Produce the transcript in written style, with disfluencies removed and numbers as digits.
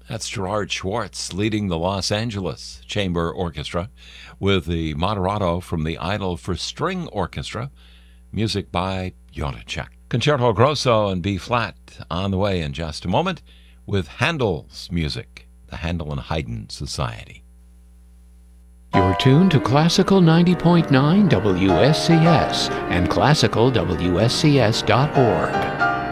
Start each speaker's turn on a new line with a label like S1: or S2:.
S1: That's Gerard Schwartz leading the Los Angeles Chamber Orchestra with the Moderato from the Idol for String Orchestra, music by Janacek. Concerto Grosso in B-flat on the way in just a moment with Handel's music, the Handel and Haydn Society.
S2: You're tuned to Classical 90.9 WSCS and classicalwscs.org.